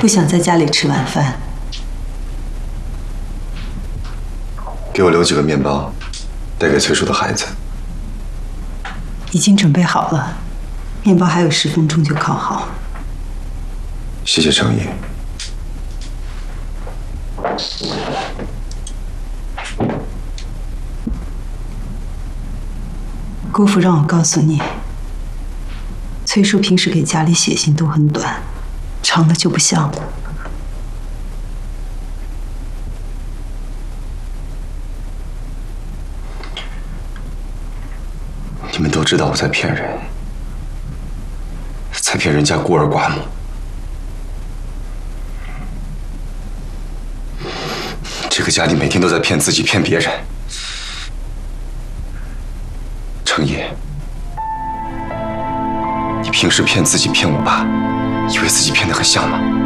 不想在家里吃晚饭。 给我留几个面包，带给崔叔的孩子。 已经准备好了，面包还有10分钟就烤好。 谢谢程毅。 姑父让我告诉你，崔叔平时给家里写信都很短，长的就不像了。 你们都知道我在骗人，在骗人家孤儿寡母。这个家里每天都在骗自己，骗别人。程毅，你平时骗自己，骗我爸，以为自己骗得很像吗？